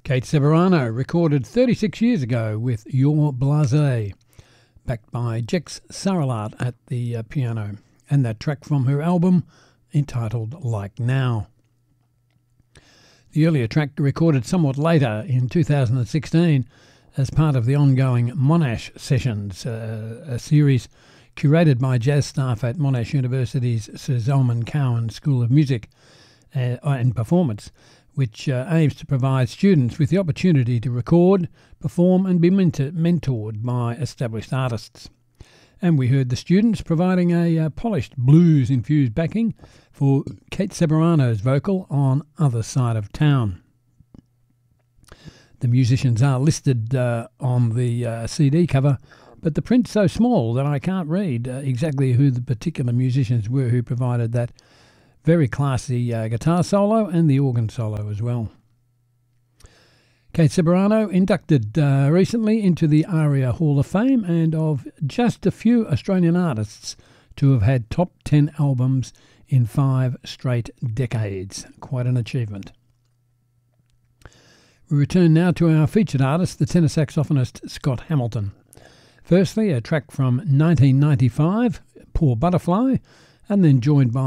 Kate Ceberano recorded 36 years ago with Your Blasé, backed by Jex Saralat at the piano, and that track from her album entitled Like Now. The earlier track, recorded somewhat later in 2016 as part of the ongoing Monash Sessions, a series curated by jazz staff at Monash University's Sir Zalman Cowan School of Music and Performance, which aims to provide students with the opportunity to record, perform and be mentored by established artists. And we heard the students providing a polished blues-infused backing for Kate Ceberano's vocal on Other Side of Town. The musicians are listed on the CD cover, but the print's so small that I can't read exactly who the particular musicians were who provided that very classy guitar solo and the organ solo as well. Kate Ceberano inducted recently into the ARIA Hall of Fame, and of just a few Australian artists to have had top 10 albums in 5 straight decades. Quite an achievement. We return now to our featured artist, the tenor saxophonist Scott Hamilton. Firstly, a track from 1995, Poor Butterfly, and then joined by